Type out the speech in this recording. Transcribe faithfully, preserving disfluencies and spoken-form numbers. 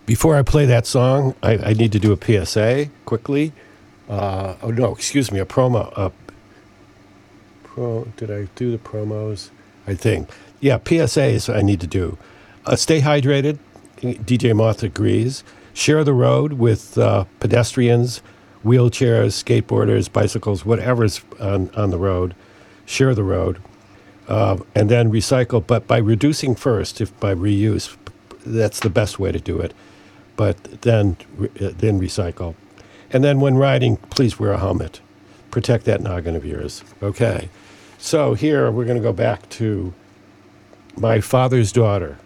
Before I play that song, I, I need to do a P S A quickly. Uh, oh, no, excuse me, a promo. A pro, did I do the promos? I think. Yeah, P S As I need to do. Uh, stay hydrated. D J Moth agrees. Share the road with uh, pedestrians, wheelchairs, skateboarders, bicycles, whatever's on, on the road. Share the road. Uh, and then recycle, but by reducing first, if by reuse, that's the best way to do it. But then uh, then recycle. And then when riding, please wear a helmet. Protect that noggin of yours. Okay. So here we're going to go back to My Father's Daughter.